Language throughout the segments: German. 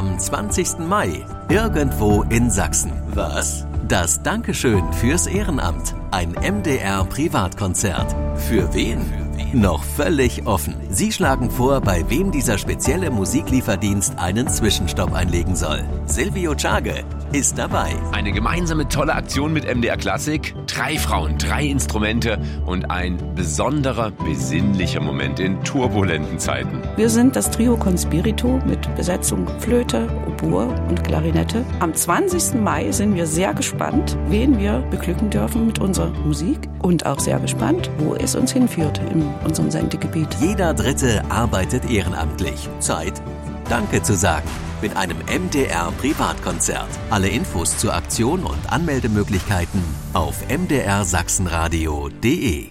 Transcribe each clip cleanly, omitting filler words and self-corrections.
am 20. Mai irgendwo in Sachsen. Was? Das Dankeschön fürs Ehrenamt. Ein MDR-Privatkonzert. Für wen? Noch völlig offen. Sie schlagen vor, bei wem dieser spezielle Musiklieferdienst einen Zwischenstopp einlegen soll. Silvio Czage ist dabei. Eine gemeinsame tolle Aktion mit MDR Klassik. 3 Frauen, 3 Instrumente und ein besonderer, besinnlicher Moment in turbulenten Zeiten. Wir sind das Trio Conspirito mit Besetzung Flöte, Oboe und Klarinette. Am 20. Mai sind wir sehr gespannt, wen wir beglücken dürfen mit unserer Musik und auch sehr gespannt, wo es uns hinführt in unserem Sendegebiet. Jeder Dritte arbeitet ehrenamtlich. Zeit, Danke zu sagen. Mit einem MDR-Privatkonzert. Alle Infos zur Aktion und Anmeldemöglichkeiten auf mdrsachsenradio.de.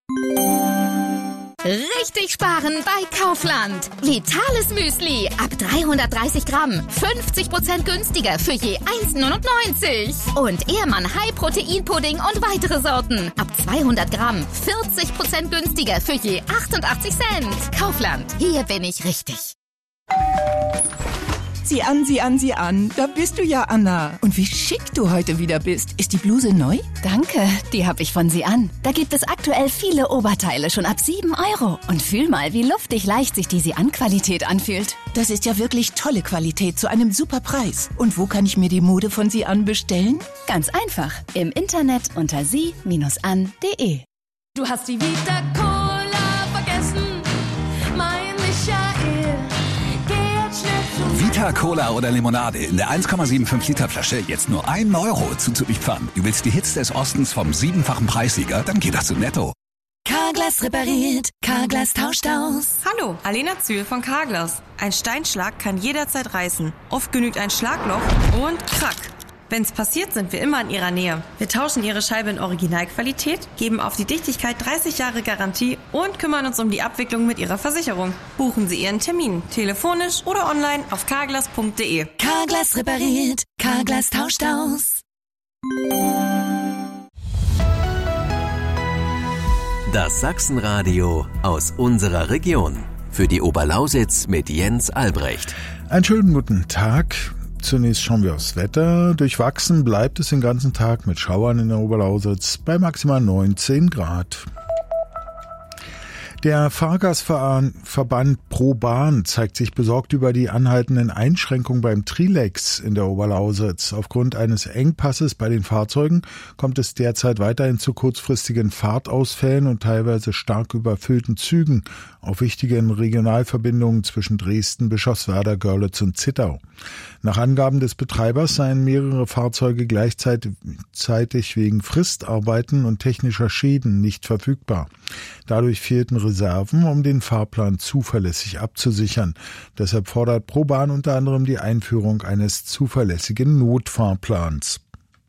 Richtig sparen bei Kaufland. Vitales Müsli ab 330 Gramm. 50% günstiger für je 1,99. Und Ehrmann High-Protein-Pudding und weitere Sorten. Ab 200 Gramm. 40% günstiger für je 88 Cent. Kaufland. Hier bin ich richtig. Sieh an, sieh an, sieh an. Da bist du ja, Anna. Und wie schick du heute wieder bist. Ist die Bluse neu? Danke, die habe ich von Sie an. Da gibt es aktuell viele Oberteile schon ab 7 €. Und fühl mal, wie luftig leicht sich die Sie-an-Qualität anfühlt. Das ist ja wirklich tolle Qualität zu einem super Preis. Und wo kann ich mir die Mode von Sie an bestellen? Ganz einfach. Im Internet unter sie-an.de. Du hast die Vita Cola vergessen, mein Michael. Vita Cola oder Limonade in der 1,75 Liter Flasche jetzt nur 1 € zuzulieferern. Du willst die Hits des Ostens vom 7-fachen Preissieger? Dann geht das zu Netto. Carglass repariert, Carglass tauscht aus. Hallo, Alena Zühl von Carglass. Ein Steinschlag kann jederzeit reißen. Oft genügt ein Schlagloch und krack. Wenn's passiert, sind wir immer in Ihrer Nähe. Wir tauschen Ihre Scheibe in Originalqualität, geben auf die Dichtigkeit 30 Jahre Garantie und kümmern uns um die Abwicklung mit Ihrer Versicherung. Buchen Sie Ihren Termin, telefonisch oder online auf carglass.de. Carglass repariert, Carglass tauscht aus. Das Sachsenradio aus unserer Region. Für die Oberlausitz mit Jens Albrecht. Einen schönen guten Tag. Zunächst schauen wir aufs Wetter. Durchwachsen bleibt es den ganzen Tag mit Schauern in der Oberlausitz bei maximal 19 Grad. Der Fahrgastverband ProBahn zeigt sich besorgt über die anhaltenden Einschränkungen beim Trilex in der Oberlausitz. Aufgrund eines Engpasses bei den Fahrzeugen kommt es derzeit weiterhin zu kurzfristigen Fahrtausfällen und teilweise stark überfüllten Zügen auf wichtigen Regionalverbindungen zwischen Dresden, Bischofswerda, Görlitz und Zittau. Nach Angaben des Betreibers seien mehrere Fahrzeuge gleichzeitig wegen Fristarbeiten und technischer Schäden nicht verfügbar. Dadurch fehlten Reserven, um den Fahrplan zuverlässig abzusichern. Deshalb fordert ProBahn unter anderem die Einführung eines zuverlässigen Notfahrplans.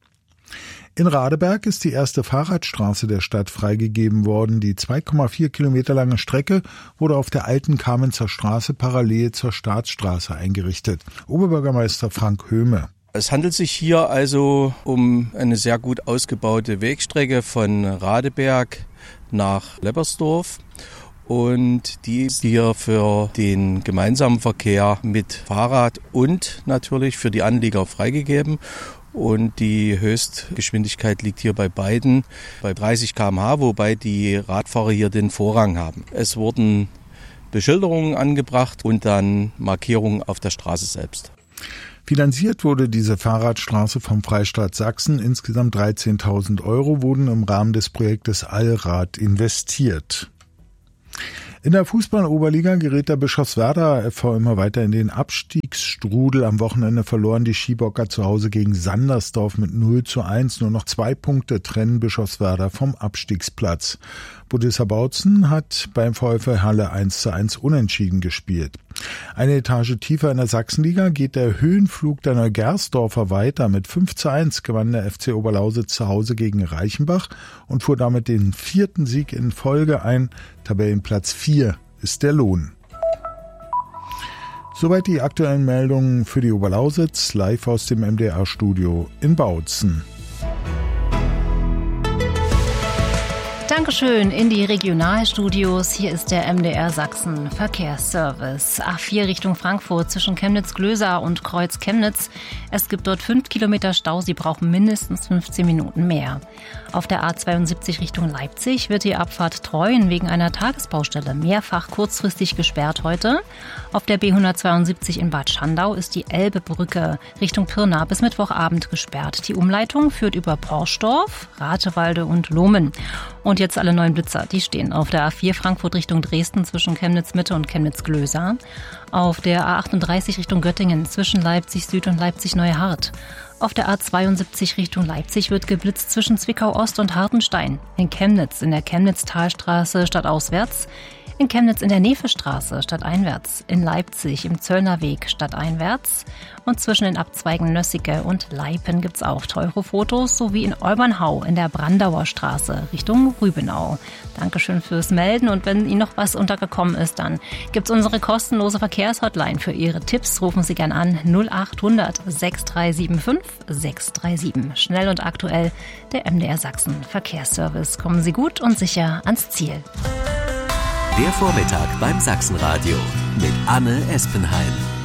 In Radeberg ist die erste Fahrradstraße der Stadt freigegeben worden. Die 2,4 Kilometer lange Strecke wurde auf der alten Kamenzer Straße parallel zur Staatsstraße eingerichtet. Oberbürgermeister Frank Höhme. Es handelt sich hier also um eine sehr gut ausgebaute Wegstrecke von Radeberg nach Leppersdorf. Und die ist hier für den gemeinsamen Verkehr mit Fahrrad und natürlich für die Anlieger freigegeben. Und die Höchstgeschwindigkeit liegt hier bei beiden bei 30 km/h, wobei die Radfahrer hier den Vorrang haben. Es wurden Beschilderungen angebracht und dann Markierungen auf der Straße selbst. Finanziert wurde diese Fahrradstraße vom Freistaat Sachsen. Insgesamt 13.000 € wurden im Rahmen des Projektes Allrad investiert. In der Fußball-Oberliga gerät der Bischofswerda FV immer weiter in den Abstiegsstrudel. Am Wochenende verloren die Schiebocker zu Hause gegen Sandersdorf mit 0:1. Nur noch 2 Punkte trennen Bischofswerda vom Abstiegsplatz. Budissa Bautzen hat beim VfL Halle 1:1 unentschieden gespielt. Eine Etage tiefer in der Sachsenliga geht der Höhenflug der Neugersdorfer weiter. Mit 5:1 gewann der FC Oberlausitz zu Hause gegen Reichenbach und fuhr damit den 4. Sieg in Folge ein. Tabellenplatz 4 ist der Lohn. Soweit die aktuellen Meldungen für die Oberlausitz, live aus dem MDR-Studio in Bautzen. Danke Dankeschön in die Regionalstudios. Hier ist der MDR Sachsen Verkehrsservice. A4 Richtung Frankfurt zwischen Chemnitz-Glösa und Kreuz-Chemnitz. Es gibt dort 5 Kilometer Stau. Sie brauchen mindestens 15 Minuten mehr. Auf der A72 Richtung Leipzig wird die Abfahrt Treuen wegen einer Tagesbaustelle mehrfach kurzfristig gesperrt heute. Auf der B172 in Bad Schandau ist die Elbebrücke Richtung Pirna bis Mittwochabend gesperrt. Die Umleitung führt über Porsdorf, Ratewalde und Lohmen. Und jetzt alle neuen Blitzer, die stehen auf der A4 Frankfurt Richtung Dresden zwischen Chemnitz-Mitte und Chemnitz-Glösa. Auf der A38 Richtung Göttingen zwischen Leipzig Süd und Leipzig Neuhardt. Auf der A72 Richtung Leipzig wird geblitzt zwischen Zwickau Ost und Hartenstein. In Chemnitz in der Chemnitz-Talstraße stadtauswärts. In Chemnitz in der Nefestraße stadteinwärts, in Leipzig im Zöllner Weg stadteinwärts und zwischen den Abzweigen Nössige und Leipen gibt's auch teure Fotos, sowie in Olbernhau in der Brandauer Straße Richtung Rübenau. Dankeschön fürs Melden und wenn Ihnen noch was untergekommen ist, dann gibt's unsere kostenlose Verkehrshotline. Für Ihre Tipps rufen Sie gern an 0800 6375 637. Schnell und aktuell der MDR Sachsen Verkehrsservice. Kommen Sie gut und sicher ans Ziel. Der Vormittag beim Sachsenradio mit Anne Espenheim.